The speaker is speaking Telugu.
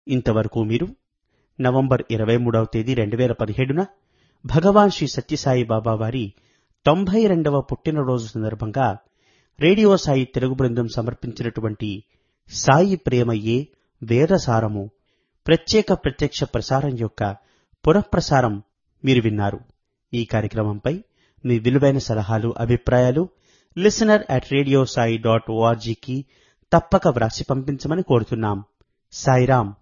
ఇంతవరకు మీరు నవంబర్ 23వ తేదీ 2017న భగవాన్ శ్రీ సత్యసాయి బాబా వారి 92వ పుట్టినరోజు సందర్భంగా రేడియో సాయి తెలుగు బృందం సమర్పించినటువంటి సాయి ప్రేమయే వేదసారము ప్రత్యక్ష ప్రసారం యొక్క పునఃప్రసారం మీరు విన్నారు. ఈ కార్యక్రమంపై మీ విలువైన సలహాలు, అభిప్రాయాలు listener@radiosai.orgకి తప్పక వ్రాసి పంపించమని కోరుతున్నాం. సాయిరాం.